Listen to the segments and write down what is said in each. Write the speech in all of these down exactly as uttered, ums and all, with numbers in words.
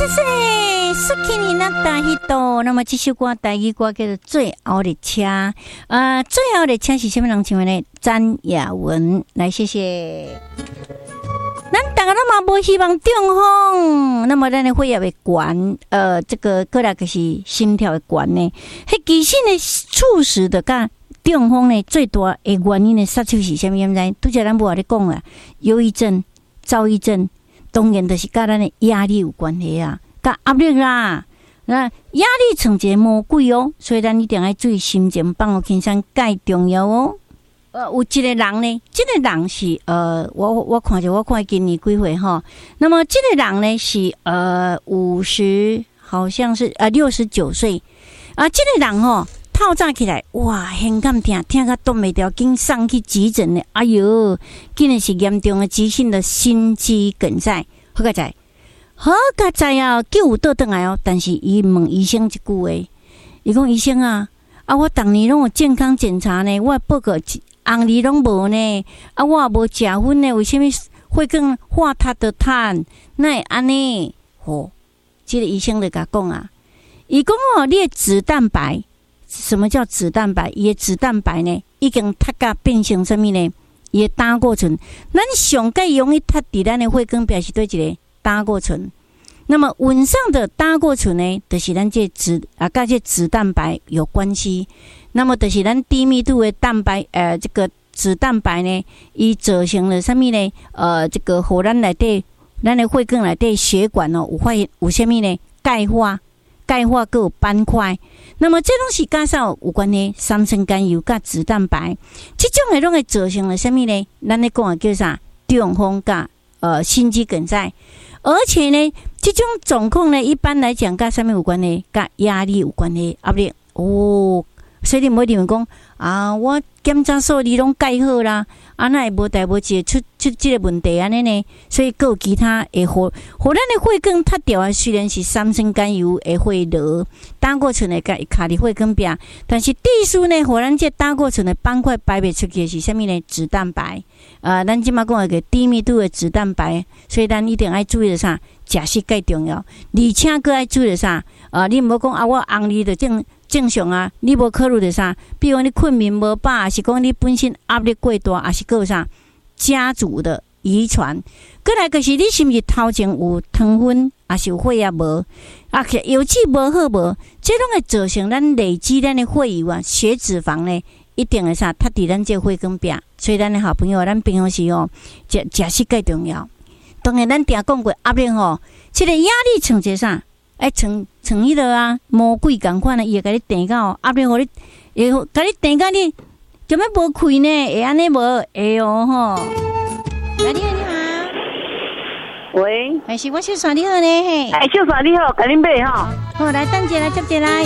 谢谢，苏克尼那大希多。那么这首歌台语歌叫做《最后的车》。呃，最后的车是什么人唱的呢？詹雅文。来，谢谢。咱大家都嘛无希望中风，那么咱的血压会悬，呃，这个过来就是心跳会悬呢。迄其实呢，促使的甲中风呢最大的原因呢，杀手是啥物？毋知？拄则咱无话咧讲啊，忧郁症、躁郁症。当然就是跟咱的压力有关系啊，跟压力啦。那压力像一个魔鬼哦，所以咱一定要注意心情放好轻松，介重要哦。呃，有一个人呢，这个人是呃，我我看着我看今年几岁哈。那么这个人呢是呃五十，好像是呃六十九岁啊。这个人吼、哦、透早起来，哇，胸感痛，痛到冻袂掉，紧送去急诊呢。哎哟，竟然是严重的急性的心肌梗塞。好个在，好个在啊，救有倒转来哦。但是伊问医生一句话，伊讲医生啊，啊我逐年拢有健康检查呢，我报告红利拢无呢，啊我也无食薰呢，为什么会更化他的碳？那安尼，吼，这个医生就甲讲啊，伊讲哦，你的脂蛋白，什么叫脂蛋白？伊的脂蛋白呢，已经脱甲变成什么呢？伊的胆固醇，咱上介容易脱伫咱的血管壁是对一个胆固醇。那么晚上的胆固醇呢，就是咱这脂啊，跟这脂蛋白有关系。那么就是咱低密度的蛋白，呃，这个脂蛋白呢，伊造成了什么呢？呃，这个互咱内底，咱的血管内底血管哦，有发现有什么呢？钙化。钙化各有斑块，那么这种是加上有关的三酸甘油甲脂蛋白，这种的拢会造成了什么呢？咱咧讲的叫啥？中风甲呃心肌梗塞，而且呢，这种状况呢，一般来讲甲什么有关呢？甲压力有关的压力哦。所以你唔好认为讲啊，我检查数字拢介好啦，啊那会无代无志出出这个问题安尼呢？所以还有其他会互互咱的血管脱掉啊，虽然是三酸甘油会会落，胆固醇会卡伫血管壁，但是地数呢，互咱这胆固醇的斑块排袂出去的是啥物呢？脂蛋白，呃，咱即马讲个低密度的脂蛋白，所以咱一定要注意的啥？食食介重要，而且佫要注意的啥？呃，你毋好讲啊，我红利就正。正常啊，你无考虑着啥？比如你困眠无饱，还是讲你本身压力过大，还是有啥家族的遗传？过来就是你是毋是头前有糖分，还是有血压无？啊，油脂无好无？这拢会造成咱累积咱的血油啊，血脂肪呢，一定会啥？脱伫咱这血管壁。所以咱的好朋友，咱平常时哦，食食食介重要。当然，咱定讲过压力吼，这个压力像一个啥？哎，像像迄个啊，魔鬼共款啊，伊会甲你电到，压力互你，会甲你电到你，做咩无开呢？会安尼无会哦吼。来，你好，你好。 喂， 还是我小嫂你好呢？嘿， 哎，小嫂你好，甲恁买吼。 好，来等者来接者来。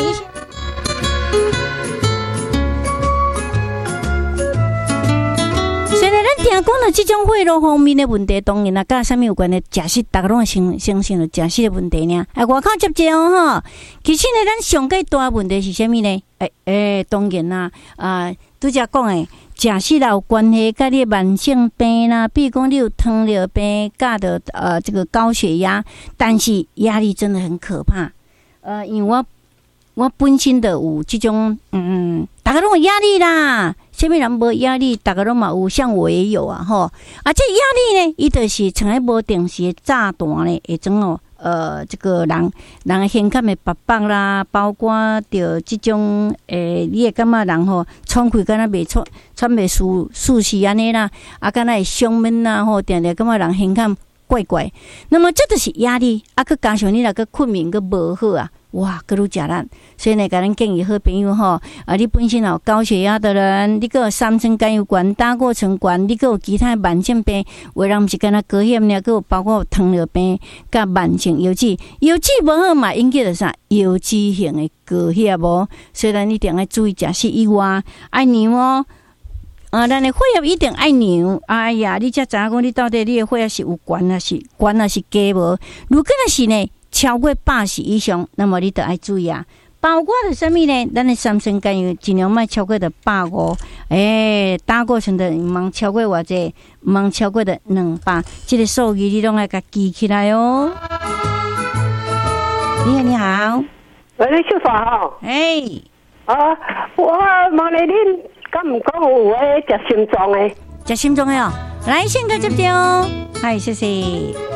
现在咱听讲了这种血路方面的问题，当然啦，甲啥物有关的？食食，大家拢会相相信了食食的问题呢。哎，外口接者哦吼，其实呢，咱上介大问题是啥物呢？哎哎，当然啦，啊，拄则讲诶，食食啦有关系，甲你慢性病啦，比如讲你有糖尿病，甲的呃这个高血压，但是压力真的很可怕。呃，因为我我本身的有这种嗯，大家拢有压力啦。什么人无压力？大家拢嘛有，像我也有啊，吼！啊，这压力呢，伊就是像迄无定时的炸弹呢，会种哦，呃，这个人人的胸腔的白板啦，包括着这种诶，你会感觉人吼，喘气敢若袂喘，喘袂舒舒适安尼啦，啊，敢若会胸闷啦，吼，定定感觉人胸腔怪怪。那么这就是压力，啊，佮加上你若个困眠佮无好啊。哇，各路假烂，所以呢，给咱建议好朋友吼，啊，你本身有高血压的人，你个有三酸甘油管、胆固醇管，你个有其他慢性病，有人毋是干那高血压，个有包括糖尿病、甲慢性油脂，油脂无好嘛，引起着啥？油脂性的高血压无，所以咱一定要注意食食以外，爱牛哦。啊，咱的血压一定爱牛。哎呀，你才知影讲，你到底你的血压是有悬啊是悬啊是低无？如果若是呢？超过八十以上，那么你得要注意啊！包括的什么呢？咱的三酸甘油尽量卖超过的百五，诶，胆固醇的唔茫超过偌济，唔茫超过的两百，这个数据你拢要甲记起来哦。 你好，你好， 喂，你小华吼， 哎， 啊，我问你，恁敢唔讲有诶食心脏诶？ 食心脏的哦，来，先个接掉，嗨，谢谢。